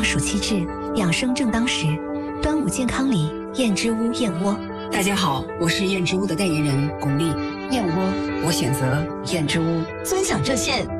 阳暑气至，养生正当时。端午健康礼，燕之屋燕窝。 大家好，我是燕之屋的代言人巩俐。燕窝，我选择燕之屋。 尊享热线